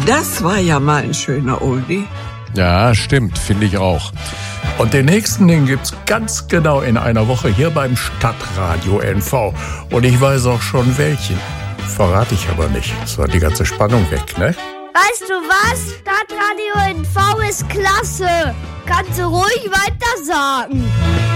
Das war ja mal ein schöner Oldie. Ja, stimmt, finde ich auch. Und den nächsten, den gibt's ganz genau in einer Woche hier beim Stadtradio NV. Und ich weiß auch schon welchen. Verrate ich aber nicht. So hat die ganze Spannung weg, ne? Weißt du was? Stadtradio NV ist klasse. Kannst du ruhig weiter sagen.